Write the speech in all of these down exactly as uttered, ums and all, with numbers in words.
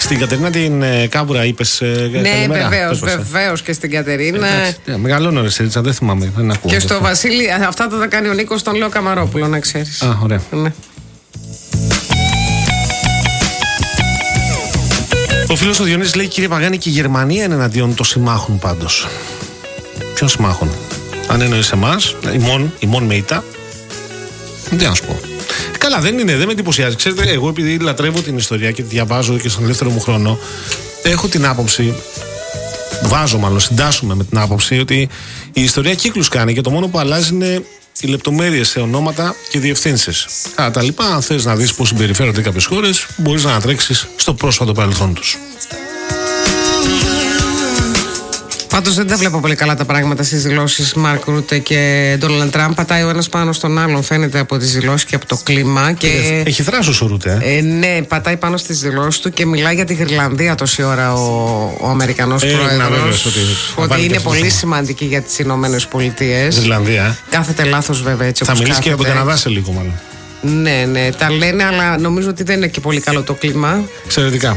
Στην Κατερίνα την ε, Κάβουρα είπες ε, ναι, βεβαίως, βεβαίως και στην Κατερίνα. Ε, μεγαλώνω ρε Σερίτσα, δεν θυμάμαι, δεν ακούω. Και στο Βασίλη, αυτά θα τα κάνει ο Νίκος, τον λέω Καμαρόπουλο, να ξέρεις. Α, ωραία. Ναι. Ο φίλος ο Διονύσης λέει: κύριε Παγάνη, και η Γερμανία είναι εναντίον των συμμάχων πάντως. Ποιων συμμάχων? Αν εννοείς εμάς, ημών, ημών με ήττα. Τι να σου πω. Καλά, δεν είναι, δεν με εντυπωσιάζει. Ξέρετε, εγώ επειδή λατρεύω την ιστορία και τη διαβάζω και στον ελεύθερο μου χρόνο, έχω την άποψη, βάζω μάλλον, συντάσσουμε με την άποψη ότι η ιστορία κύκλους κάνει και το μόνο που αλλάζει είναι οι λεπτομέρειες σε ονόματα και διευθύνσεις. Κατά τα λοιπά, αν θες να δεις πώς συμπεριφέρονται κάποιες χώρες, μπορείς να ανατρέξεις στο πρόσφατο παρελθόν τους. Πάντως δεν τα βλέπω πολύ καλά τα πράγματα στις δηλώσεις Μάρκ Ρούτε και Ντόναλντ Τραμπ. Πατάει ο ένας πάνω στον άλλον, φαίνεται από τις δηλώσεις και από το κλίμα. Και... Έχει θράσος ο Ρούτε. Ε? Ε, ναι, πατάει πάνω στις δηλώσεις του και μιλάει για τη Γρυλανδία τόση ώρα ο, ο Αμερικανός ε, πρόεδρος. Ότι, ότι είναι πολύ σημαντική για τις Ηνωμένες Πολιτείες. Γρυλανδία. Κάθεται λάθος βέβαια έτσι. Θα όπως μιλήσει κάθεται. και για τον Καναδά σε λίγο μάλλον. Ναι, ναι, τα λένε, αλλά νομίζω ότι δεν είναι και πολύ καλό το κλίμα. Εξαιρετικά.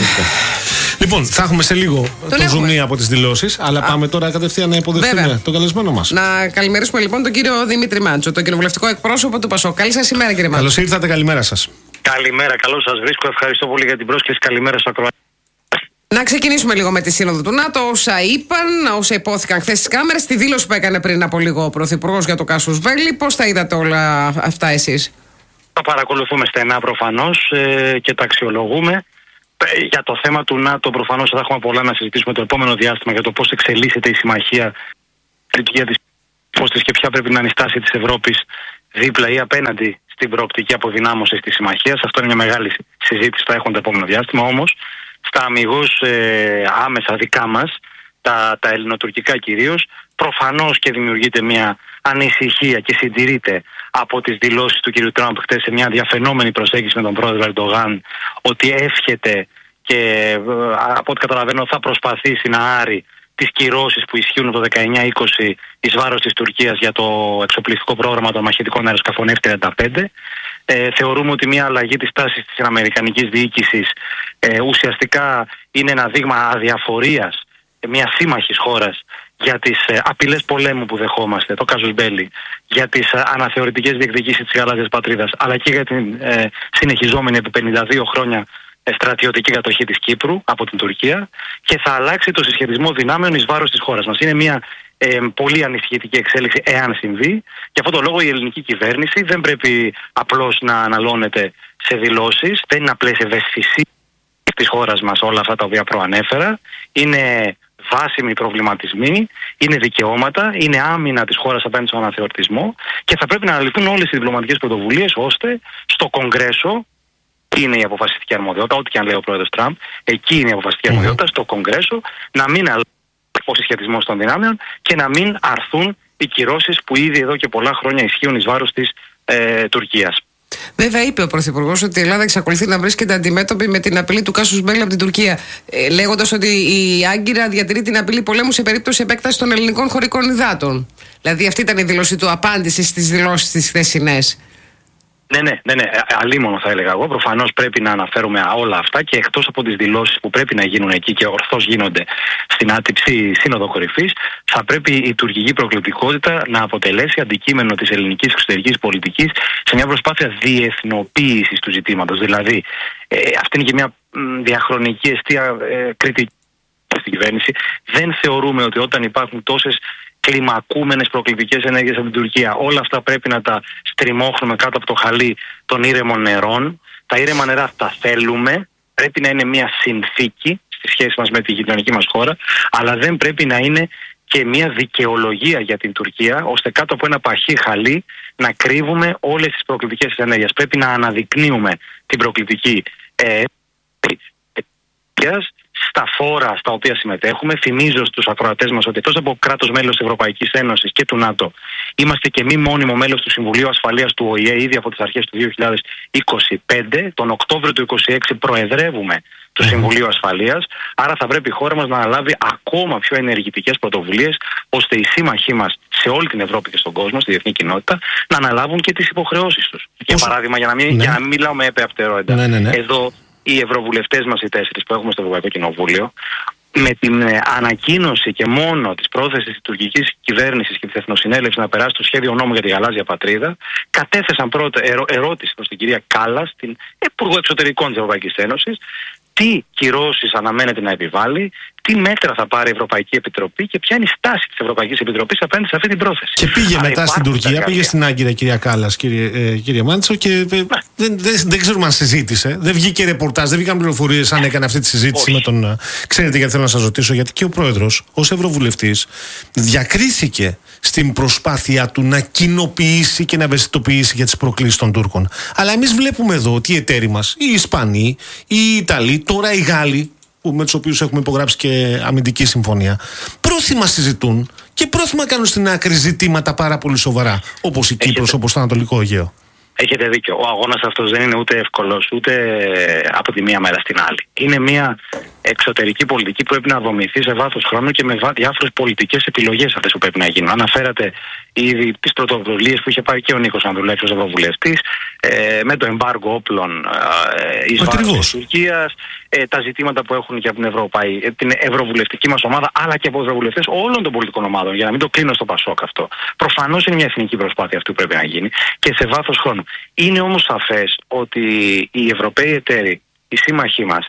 Λοιπόν, θα έχουμε σε λίγο τον το ζουμί από τις δηλώσεις, αλλά Α. πάμε τώρα κατευθείαν να υποδεχτούμε Βέβαια. τον καλεσμένο μας. Να καλημερίσουμε λοιπόν τον κύριο Δημήτρη Μάντσο, τον κοινοβουλευτικό εκπρόσωπο του ΠΑΣΟΚ. Καλή σας ημέρα, κύριε Μάντσο. Καλώς ήρθατε, καλημέρα σας. Καλημέρα, καλώς σας βρίσκω. Ευχαριστώ πολύ για την πρόσκληση. Καλημέρα στο ακροατή. Να ξεκινήσουμε λίγο με τη Σύνοδο του ΝΑΤΟ. Όσα είπαν, όσα υπόθηκαν χθες στις κάμερες, τη δήλωση που έκανε πριν από λίγο ο Πρωθυπουργός για το κάσους Βέλη. Πώς τα είδατε όλα αυτά εσείς? Τα παρακολουθούμε στενά προφανώς ε, και τα αξιολογούμε. Για το θέμα του ΝΑΤΟ προφανώς θα έχουμε πολλά να συζητήσουμε το επόμενο διάστημα για το πώς εξελίσσεται η συμμαχία, για τις πώς και ποια πρέπει να είναι η στάση της Ευρώπης δίπλα ή απέναντι στην προοπτική αποδυνάμωση της συμμαχίας. Αυτό είναι μια μεγάλη συζήτηση που θα έχουμε το επόμενο διάστημα. Όμως, στα αμιγώς ε, άμεσα δικά μας, τα, τα ελληνοτουρκικά κυρίως, προφανώς και δημιουργείται μια ανησυχία και συντηρείται από τις δηλώσεις του κ. Τραμπ χτες σε μια διαφαινόμενη προσέγγιση με τον πρόεδρο Ερντογάν, ότι εύχεται και από ό,τι καταλαβαίνω θα προσπαθήσει να άρει τις κυρώσεις που ισχύουν το δεκαεννιά είκοσι εις βάρος της Τουρκίας για το εξοπλιστικό πρόγραμμα των μαχητικών αεροσκαφών εφ τριάντα πέντε. Ε, θεωρούμε ότι μια αλλαγή της τάσης της αμερικανικής διοίκησης ε, ουσιαστικά είναι ένα δείγμα αδιαφορίας μια σύμμαχης χώρας για τις ε, απειλές πολέμου που δεχόμαστε, το κάζους μπέλι, για τις ε, αναθεωρητικές διεκδικήσεις της γαλάζιας πατρίδας, αλλά και για την ε, συνεχιζόμενη επί πενήντα δύο χρόνια ε, στρατιωτική κατοχή της Κύπρου από την Τουρκία, και θα αλλάξει το συσχετισμό δυνάμεων εις βάρος της χώρας μας. Είναι μια ε, πολύ ανησυχητική εξέλιξη εάν συμβεί. Γι' αυτό το λόγο η ελληνική κυβέρνηση δεν πρέπει απλώς να αναλώνεται σε δηλώσεις, δεν είναι απλές ευαισθησίες της χώρας μας όλα αυτά τα οποία προανέφερα. Είναι βάσιμοι προβληματισμοί, είναι δικαιώματα, είναι άμυνα της χώρας απέναντι στον αναθεωρητισμό, και θα πρέπει να αναλυθούν όλες οι διπλωματικές πρωτοβουλίες ώστε στο Κογκρέσο, εκεί είναι η αποφασιστική αρμοδιότητα, ό,τι και αν λέει ο πρόεδρος Τραμπ, εκεί είναι η αποφασιστική mm-hmm. αρμοδιότητα, στο Κογκρέσο, να μην αλλάξει ο συσχετισμός των δυνάμεων και να μην αρθούν οι κυρώσεις που ήδη εδώ και πολλά χρόνια ισχύουν εις βάρος της ε, Τουρκίας. Βέβαια, είπε ο Πρωθυπουργός ότι η Ελλάδα εξακολουθεί να βρίσκεται αντιμέτωπη με την απειλή του κάσους μπέλι από την Τουρκία, ε, λέγοντας ότι η Άγκυρα διατηρεί την απειλή πολέμου σε περίπτωση επέκτασης των ελληνικών χωρικών υδάτων. Δηλαδή, αυτή ήταν η δήλωση του, απάντηση στις δηλώσεις της χθεσινές. Ναι, ναι, ναι, ναι. Αλίμονο θα έλεγα εγώ. Προφανώς πρέπει να αναφέρουμε όλα αυτά, και εκτός από τις δηλώσεις που πρέπει να γίνουν εκεί και ορθώς γίνονται στην άτυπη Σύνοδο Κορυφής, θα πρέπει η τουρκική προκλητικότητα να αποτελέσει αντικείμενο της ελληνικής εξωτερικής πολιτικής σε μια προσπάθεια διεθνοποίησης του ζητήματος. Δηλαδή, ε, αυτή είναι και μια μ, διαχρονική αιστεία ε, κριτική στην κυβέρνηση. Δεν θεωρούμε ότι όταν υπάρχουν τόσες κλιμακούμενες προκλητικές ενέργειες από την Τουρκία, όλα αυτά πρέπει να τα στριμώχνουμε κάτω από το χαλί των ήρεμων νερών. Τα ήρεμα νερά τα θέλουμε, πρέπει να είναι μια συνθήκη στη σχέση μας με τη γειτονική μας χώρα, αλλά δεν πρέπει να είναι και μια δικαιολογία για την Τουρκία, ώστε κάτω από ένα παχύ χαλί να κρύβουμε όλες τις προκλητικές ενέργειες. Πρέπει να αναδεικνύουμε την προκλητική ε, στα φόρα στα οποία συμμετέχουμε. Θυμίζω στους ακροατές μας ότι εκτός από κράτος μέλος της Ευρωπαϊκής Ένωσης και του ΝΑΤΟ, είμαστε και μη μόνιμο μέλος του Συμβουλίου Ασφαλείας του Ο Η Ε ήδη από τις αρχές του δύο χιλιάδες είκοσι πέντε. Τον Οκτώβριο του είκοσι έξι προεδρεύουμε του Συμβουλίου Ασφαλείας. Άρα θα πρέπει η χώρα μας να αναλάβει ακόμα πιο ενεργητικές πρωτοβουλίες, ώστε οι σύμμαχοί μας σε όλη την Ευρώπη και στον κόσμο, στη διεθνή κοινότητα, να αναλάβουν και τις υποχρεώσεις τους. Για παράδειγμα, για να μην, ναι. για να μην μιλάω με επεαυτερότητα. Ναι, ναι, ναι. Εδώ οι ευρωβουλευτές μας οι τέσσερις που έχουμε στο Ευρωπαϊκό Κοινοβούλιο, με την ε, ανακοίνωση και μόνο της πρόθεσης της τουρκικής κυβέρνησης και της Εθνοσυνέλευσης να περάσει το σχέδιο νόμου για τη γαλάζια πατρίδα, κατέθεσαν πρώτα ερω, ερώτηση προς την κυρία Κάλλας, την Υπουργό Εξωτερικών της Ευρωπαϊκής Ένωσης, τι κυρώσεις αναμένεται να επιβάλλει, τι μέτρα θα πάρει η Ευρωπαϊκή Επιτροπή και ποια είναι η στάση της Ευρωπαϊκής Επιτροπής απέναντι σε αυτή την πρόθεση. Και πήγε Άρα μετά στην Τουρκία, πήγε κάποια... στην Άγκυρα, κυρία Κάλλας, κύριε, ε, κύριε Μάντσο, και ε, δεν, δεν, δεν ξέρουμε αν συζήτησε. Δεν βγήκε ρεπορτάζ, δεν βγήκαν πληροφορίες αν έκανε αυτή τη συζήτηση Όχι. με τον. Ε, ξέρετε γιατί θέλω να σας ρωτήσω, γιατί και ο πρόεδρος, ως Ευρωβουλευτής, διακρίθηκε στην προσπάθεια του να κοινοποιήσει και να ευαισθητοποιήσει για τις προκλήσεις των Τούρκων. Αλλά εμείς βλέπουμε εδώ ότι οι εταίροι μας, οι Ισπανοί, οι Ιταλοί, τώρα οι Γάλλοι, που με τους οποίους έχουμε υπογράψει και αμυντική συμφωνία, πρόθυμα συζητούν και πρόθυμα κάνουν στην άκρη ζητήματα πάρα πολύ σοβαρά, όπως η Κύπρος, όπως το Ανατολικό Αιγαίο. Έχετε δίκιο. Ο αγώνας αυτός δεν είναι ούτε εύκολος, ούτε από τη μία μέρα στην άλλη. Είναι μια εξωτερική πολιτική που πρέπει να δομηθεί σε βάθος χρόνου και με διάφορες πολιτικές επιλογές αυτές που πρέπει να γίνουν. Αναφέρατε ήδη τις πρωτοβουλίες που είχε πάρει και ο Νίκος Ανδρουλάκης ως Ευρωβουλευτής, ε, με το εμπάργο όπλων ε, εις βάρος της Τουρκίας, ε, τα ζητήματα που έχουν και από την, Ευρωπαϊ, ε, την ευρωβουλευτική μας ομάδα, αλλά και από ευρωβουλευτές όλων των πολιτικών ομάδων, για να μην το κλείνω στο Πασόκ αυτό. Προφανώς είναι μια εθνική προσπάθεια αυτή που πρέπει να γίνει και σε βάθος χρόνου. Είναι όμως σαφές ότι οι Ευρωπαίοι εταίροι, οι σύμμαχοί μας,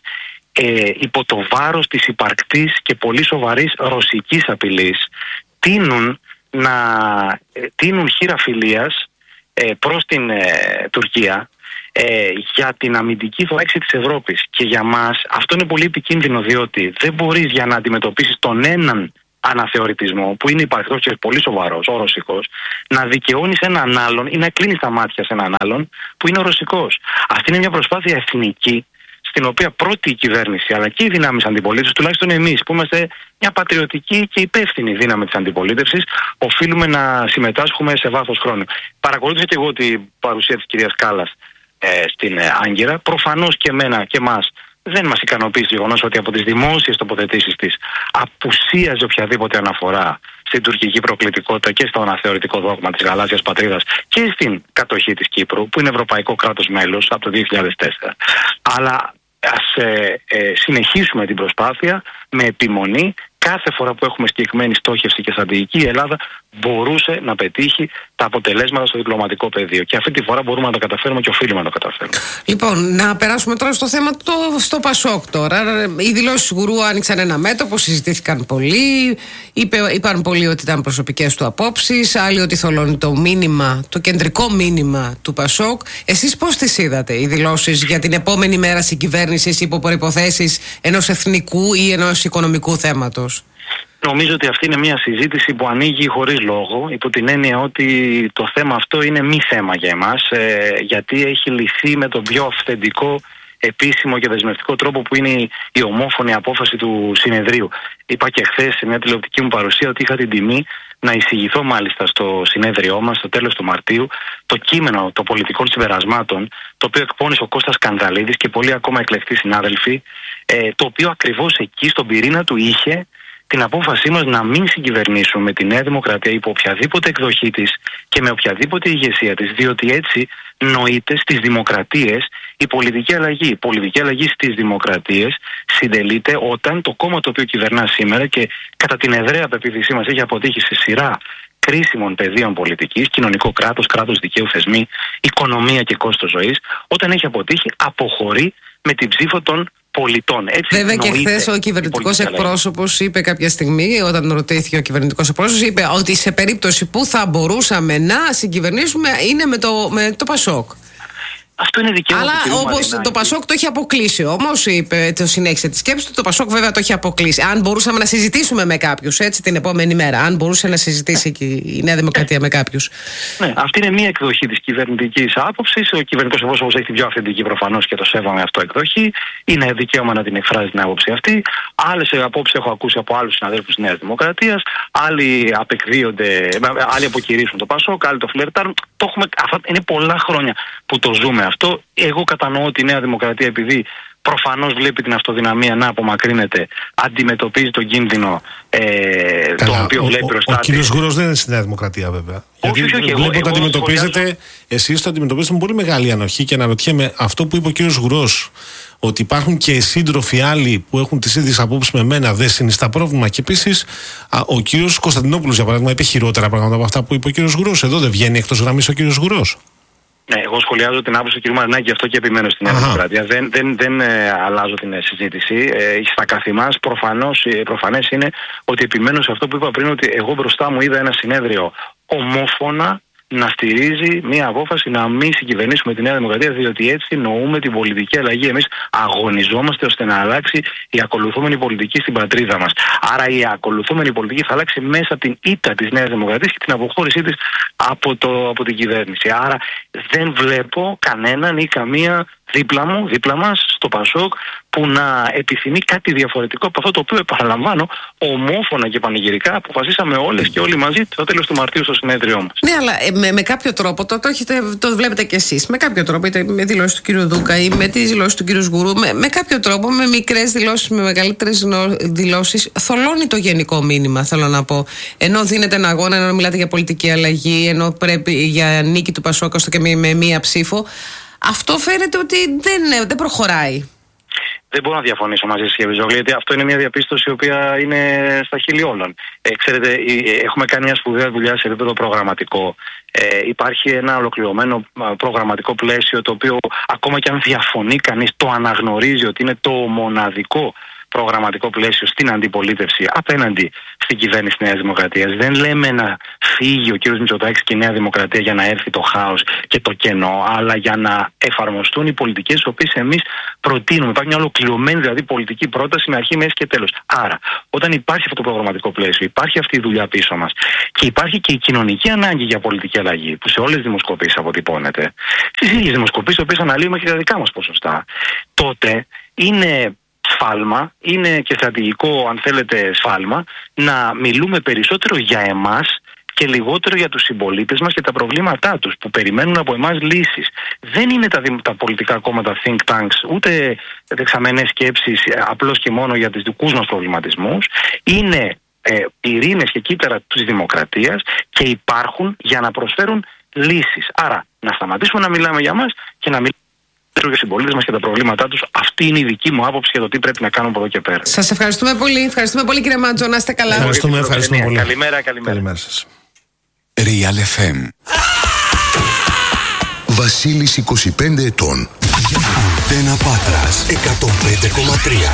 ε, υπό το βάρος της υπαρκτής και πολύ σοβαρής ρωσικής απειλής, τείνουν να ε, τείνουν χείρα φιλίας ε, προς την ε, Τουρκία ε, για την αμυντική θωράκιση της Ευρώπης. Και για μας αυτό είναι πολύ επικίνδυνο, διότι δεν μπορείς για να αντιμετωπίσεις τον έναν αναθεωρητισμό που είναι υπαρκτός και πολύ σοβαρός, ο ρωσικός, να δικαιώνεις έναν άλλον ή να κλείνεις τα μάτια σε έναν άλλον που είναι ο ρωσικός. Αυτή είναι μια προσπάθεια εθνική, στην οποία πρώτη η κυβέρνηση αλλά και οι δυνάμεις αντιπολίτευσης, τουλάχιστον εμείς που είμαστε μια πατριωτική και υπεύθυνη δύναμη της αντιπολίτευσης, οφείλουμε να συμμετάσχουμε σε βάθος χρόνου. Παρακολούθησα και εγώ την παρουσία της κυρίας Κάλλας ε, στην ε, Άγκυρα. Προφανώς και εμένα και εμάς δεν μας ικανοποιεί το γεγονός ότι από τις δημόσιες τοποθετήσεις της απουσίαζε οποιαδήποτε αναφορά στην τουρκική προκλητικότητα και στο αναθεωρητικό δόγμα της γαλάζιας πατρίδας και στην κατοχή της Κύπρου, που είναι ευρωπαϊκό κράτος μέλος από το δύο χιλιάδες τέσσερα. Αλλά ας ε, ε, συνεχίσουμε την προσπάθεια με επιμονή. Κάθε φορά που έχουμε συγκεκριμένη στόχευση και στρατηγική, η Ελλάδα μπορούσε να πετύχει τα αποτελέσματα στο διπλωματικό πεδίο. Και αυτή τη φορά μπορούμε να τα καταφέρουμε και οφείλουμε να το καταφέρουμε. Λοιπόν, να περάσουμε τώρα στο θέμα το, στο Πασόκ τώρα. Οι δηλώσεις του Γουρού άνοιξαν ένα μέτωπο, συζητήθηκαν πολύ. Είπε, είπαν πολλοί ότι ήταν προσωπικές του απόψεις, άλλοι ότι θολώνει το μήνυμα, το κεντρικό μήνυμα του Πασόκ. Εσείς πώς τις είδατε, οι δηλώσεις για την επόμενη μέρα συγκυβέρνησης υπό προϋποθέσεις ενός εθνικού ή ενός οικονομικού θέματος? Νομίζω ότι αυτή είναι μια συζήτηση που ανοίγει χωρίς λόγο, υπό την έννοια ότι το θέμα αυτό είναι μη θέμα για εμάς, ε, γιατί έχει λυθεί με τον πιο αυθεντικό, επίσημο και δεσμευτικό τρόπο που είναι η ομόφωνη απόφαση του συνεδρίου. Είπα και χθες σε μια τηλεοπτική μου παρουσία ότι είχα την τιμή να εισηγηθώ μάλιστα στο συνέδριό μας, στο τέλος του Μαρτίου, το κείμενο των πολιτικών συμπερασμάτων, το οποίο εκπώνησε ο Κώστας Κανδαλίδης και πολλοί ακόμα εκλεκτοί συνάδελφοι, ε, το οποίο ακριβώς εκεί στον πυρήνα του είχε την απόφασή μας να μην συγκυβερνήσουμε με τη Νέα Δημοκρατία υπό οποιαδήποτε εκδοχή της και με οποιαδήποτε ηγεσία της, διότι έτσι νοείται στις δημοκρατίες η πολιτική αλλαγή. Η πολιτική αλλαγή στις δημοκρατίες συντελείται όταν το κόμμα το οποίο κυβερνά σήμερα και κατά την ευραία πεποίθησή μας έχει αποτύχει σε σειρά κρίσιμων πεδίων πολιτικής, κοινωνικό κράτος, κράτος δικαίου, θεσμοί, οικονομία και κόστος ζωής, όταν έχει αποτύχει αποχωρεί με την ψήφο των πολιτών. Έτσι βέβαια και χθες ο κυβερνητικός εκπρόσωπος είπε κάποια στιγμή, όταν ρωτήθηκε ο κυβερνητικός εκπρόσωπος, είπε ότι σε περίπτωση που θα μπορούσαμε να συγκυβερνήσουμε είναι με το, με το Πασόκ. Αυτό είναι δικαίωμα. Αλλά όπως το Πασόκ το έχει αποκλείσει όμως, είπε, το συνέχισε τη σκέψη του, το Πασόκ βέβαια το έχει αποκλείσει. Αν μπορούσαμε να συζητήσουμε με κάποιους έτσι την επόμενη μέρα, αν μπορούσε να συζητήσει και η Νέα Δημοκρατία ε, με κάποιους. Ναι, αυτή είναι μία εκδοχή της κυβερνητικής άποψης. Ο κυβερνητικός εκπρόσωπος έχει την πιο αυθεντική προφανώς και το σέβομαι αυτό εκδοχή. Είναι δικαίωμα να την εκφράζει την άποψη αυτή. Άλλες απόψεις έχω ακούσει από άλλους συναδέλφους της Νέας Δημοκρατίας. Άλλοι απεκδίονται, άλλοι αποκηρύσουν το Πασόκ, άλλοι το φλερτάρουν. Το έχουμε, αυτά είναι πολλά χρόνια που το ζούμε αυτό. Εγώ κατανοώ ότι η Νέα Δημοκρατία, επειδή προφανώς βλέπει την αυτοδυναμία να απομακρύνεται, αντιμετωπίζει τον κίνδυνο ε, Καλά, το οποίο ο, βλέπει μπροστά. Ο, ο κύριος Γουρός δεν είναι στη Νέα Δημοκρατία βέβαια. Όχι, Γιατί όχι, βλέπω εγώ, ότι αντιμετωπίζετε, σχολιάζω... εσείς το αντιμετωπίζετε με πολύ μεγάλη ανοχή και αναρωτιέμαι αυτό που είπε ο κύριος Γουρός, ότι υπάρχουν και σύντροφοι άλλοι που έχουν τις ίδιες απόψεις με μένα, δεν συνιστά πρόβλημα. Και επίσης, ο κύριος Κωνσταντινόπουλος, για παράδειγμα, είπε χειρότερα πράγματα από αυτά που είπε ο κύριος Γουρός. Εδώ δεν βγαίνει εκτός γραμμής ο κύριος Γουρός. Ναι, εγώ σχολιάζω την άποψη του κ. Μαρινάκη, γι' αυτό και επιμένω στην Νέα Δημοκρατία. Δεν, δεν, δεν ε, αλλάζω την ε, συζήτηση. Ε, στα καθημάς προφανώς, ε, προφανές είναι ότι επιμένω σε αυτό που είπα πριν, ότι εγώ μπροστά μου είδα ένα συνέδριο ομόφωνα να στηρίζει μια απόφαση να μην συγκυβερνήσουμε τη Νέα Δημοκρατία, διότι έτσι νοούμε την πολιτική αλλαγή. Εμείς αγωνιζόμαστε ώστε να αλλάξει η ακολουθούμενη πολιτική στην πατρίδα μας. Άρα η ακολουθούμενη πολιτική θα αλλάξει μέσα από την ήττα της Νέας Δημοκρατίας και την αποχώρησή της από, το, από την κυβέρνηση. Άρα δεν βλέπω κανέναν ή καμία δίπλα μου, δίπλα μας, στο Πασόκ, που να επιθυμεί κάτι διαφορετικό από αυτό το οποίο, επαναλαμβάνω, ομόφωνα και πανηγυρικά αποφασίσαμε όλες και όλοι μαζί το τέλος του Μαρτίου στο συνέδριό μας. Ναι, αλλά ε, με, με κάποιο τρόπο, το, το, έχετε, το βλέπετε κι εσείς, με κάποιο τρόπο, είτε με δηλώσεις του κ. Δούκα ή με τις δηλώσεις του κ. Γουρού, με, με κάποιο τρόπο, με μικρές δηλώσεις, με μεγαλύτερες δηλώσεις, θολώνει το γενικό μήνυμα, θέλω να πω. Ενώ δίνετε ένα αγώνα, ενώ μιλάτε για πολιτική αλλαγή, ενώ πρέπει για νίκη του Πασόκ, ώστε και με, με μία ψήφο. Αυτό φαίνεται ότι δεν, δεν προχωράει. Δεν μπορώ να διαφωνήσω μαζί σας, κύριε Βυζόγλη, γιατί αυτό είναι μια διαπίστωση η οποία είναι στα χείλη όλων. Ε, ξέρετε, έχουμε κάνει μια σπουδαία δουλειά σε επίπεδο προγραμματικό. Ε, υπάρχει ένα ολοκληρωμένο προγραμματικό πλαίσιο, το οποίο ακόμα και αν διαφωνεί κανείς, το αναγνωρίζει ότι είναι το μοναδικό προγραμματικό πλαίσιο στην αντιπολίτευση απέναντι στην κυβέρνηση της Νέας Δημοκρατίας. Δεν λέμε να φύγει ο κ. Μητσοτάκης και η Νέα Δημοκρατία για να έρθει το χάος και το κενό, αλλά για να εφαρμοστούν οι πολιτικές τις οποίες εμείς προτείνουμε. Υπάρχει μια ολοκληρωμένη δηλαδή πολιτική πρόταση με αρχή, μέση και τέλος. Άρα, όταν υπάρχει αυτό το προγραμματικό πλαίσιο, υπάρχει αυτή η δουλειά πίσω μας και υπάρχει και η κοινωνική ανάγκη για πολιτική αλλαγή, που σε όλες τις δημοσκοπήσεις αποτυπώνεται, στις ίδιες δημοσκοπήσεις, οι οποίες αναλύουμε και τα δικά μας ποσοστά, τότε είναι σφάλμα, είναι και στρατηγικό, αν θέλετε, σφάλμα, να μιλούμε περισσότερο για εμάς και λιγότερο για τους συμπολίτες μας και τα προβλήματά τους, που περιμένουν από εμάς λύσεις. Δεν είναι τα, τα πολιτικά κόμματα think tanks, ούτε δεξαμενές σκέψεις απλώς και μόνο για τους δικούς μας προβληματισμούς. Είναι ε, ειρήνες και κύτταρα της δημοκρατίας και υπάρχουν για να προσφέρουν λύσεις. Άρα, να σταματήσουμε να μιλάμε για μας και να μιλάμε για συμπολίτες μας και τα προβλήματά τους. Αυτή είναι η δική μου άποψη για το τι πρέπει να κάνουμε από εδώ και πέρα. Σας ευχαριστούμε πολύ. Ευχαριστούμε πολύ, κύριε Μάντζο. Να είστε καλά. Ευχαριστούμε, ευχαριστούμε πολύ. Καλημέρα, καλημέρα. Καλημέρα σας. Real εφ εμ. Βασίλης, είκοσι πέντε ετών. Αντένα Πάτρας εκατόν πέντε κόμμα τρία.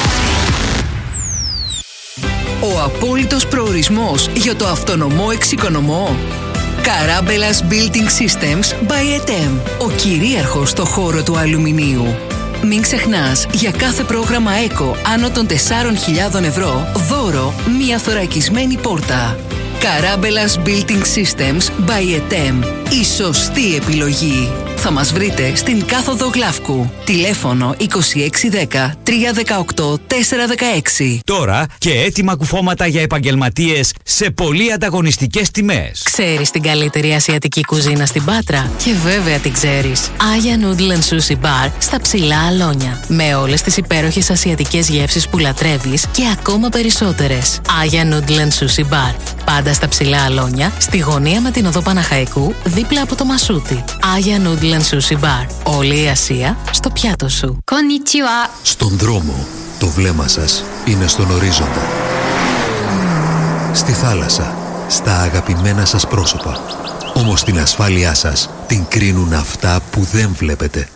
Ο απόλυτος προορισμός για το αυτονομό εξοικονομό. Καράμπελας Building Systems by ΕΤΕΜ. Ο κυρίαρχος στο χώρο του αλουμινίου. Μην ξεχνάς, για κάθε πρόγραμμα ΕΚΟ άνω των τεσσάρων χιλιάδων ευρώ, δώρο μία θωρακισμένη πόρτα. Καράμπελας Building Systems by ΕΤΕΜ. Η σωστή επιλογή. Θα μας βρείτε στην κάθοδο Γλαύκου. Τηλέφωνο είκοσι έξι δέκα τριακόσια δεκαοκτώ τετρακόσια δεκαέξι. Τώρα και έτοιμα κουφώματα για επαγγελματίες σε πολύ ανταγωνιστικές τιμές. Ξέρεις την καλύτερη ασιατική κουζίνα στην Πάτρα? Και βέβαια την ξέρεις. Aya Noodle and Sushi Bar στα Ψηλά Αλόνια. Με όλες τις υπέροχες ασιατικές γεύσεις που λατρεύεις και ακόμα περισσότερες. Aya Noodle and Sushi Bar. Πάντα στα Ψηλά Αλόνια, στη γωνία με την οδό Παναχαϊκού, δίπλα από το Μασούτι. Aya Noodle and Sushi Bar. Όλη η Ασία στο πιάτο σου. Konnichiwa. Στον δρόμο, το βλέμμα σας είναι στον ορίζοντα. Στη θάλασσα, στα αγαπημένα σας πρόσωπα. Όμως την ασφάλειά σας την κρίνουν αυτά που δεν βλέπετε.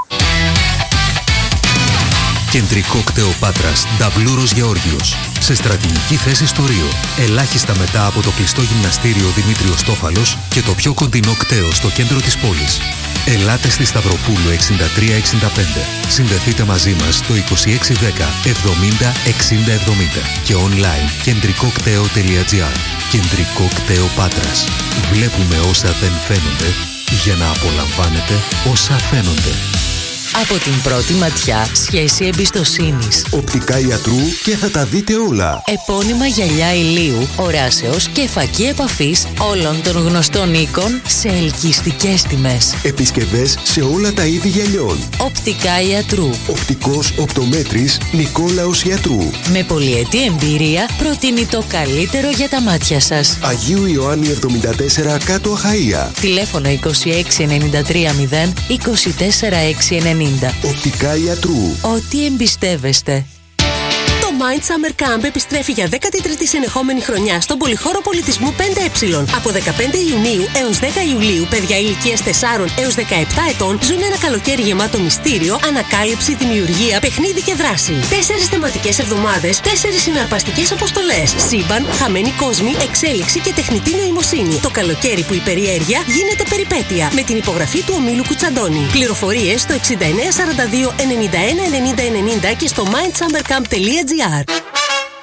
Κεντρικό κτέο Πάτρας, Νταβλούρος Γεώργιος. Σε στρατηγική θέση στο Ρίο. Ελάχιστα μετά από το κλειστό γυμναστήριο Δημήτριος Τόφαλος και το πιο κοντινό κτέο στο κέντρο της πόλης. Ελάτε στη Σταυροπούλου εξήντα τρία εξήντα πέντε. Συνδεθείτε μαζί μας στο είκοσι έξι δέκα εβδομήντα εξήντα εβδομήντα και online κεντρικοκτέο τελεία τζι άρ. Κεντρικό κτέο Πάτρας. Βλέπουμε όσα δεν φαίνονται για να απολαμβάνετε όσα φαίνονται. Από την πρώτη ματιά, σχέση εμπιστοσύνης. Οπτικά ιατρού και θα τα δείτε όλα. Επώνυμα γυαλιά ηλίου, οράσεως και φακή επαφής όλων των γνωστών οίκων σε ελκυστικές τιμές. Επισκευές σε όλα τα είδη γυαλιών. Οπτικά ιατρού. Οπτικός οπτομέτρης Νικόλαος Ιατρού. Με πολυετή εμπειρία προτείνει το καλύτερο για τα μάτια σας. Αγίου Ιωάννη εβδομήντα τέσσερα κάτω Αχαΐα. Τηλέφωνο είκοσι έξι ενενήντα τρία μηδέν είκοσι τέσσερα έξι ενενήντα. ενενήντα. Οπτικά Ιατρού. Ό,τι εμπιστεύεστε. Το Mind Summer Camp επιστρέφει για δέκατη τρίτη συνεχόμενη χρονιά στον Πολυχώρο Πολιτισμού πέντε ε. Από δεκαπέντε Ιουνίου έως δέκα Ιουλίου, παιδιά ηλικίας τεσσάρων έως δεκαεπτά ετών ζουν ένα καλοκαίρι γεμάτο μυστήριο, ανακάλυψη, δημιουργία, παιχνίδι και δράση. Τέσσερις θεματικές εβδομάδες, τέσσερις συναρπαστικές αποστολές. Σύμπαν, χαμένοι κόσμοι, εξέλιξη και τεχνητή νοημοσύνη. Το καλοκαίρι που η περιέργεια γίνεται περιπέτεια. Με την υπογραφή του ομίλου Κουτσαντώνη. Πληροφορίες στο εξήντα εννέα σαράντα δύο ενενήντα ένα ενενήντα ενενήντα και στο mind summer camp τελεία gr.